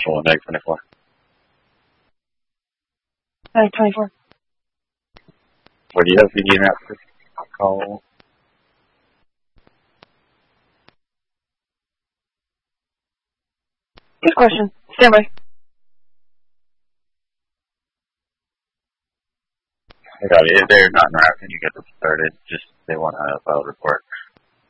Marshall and Egg 24. Egg 24. What do you have for the after call? Good question. Stand by. Hey, Dottie, if they're not interacting, you get them started. Just, they want a file report.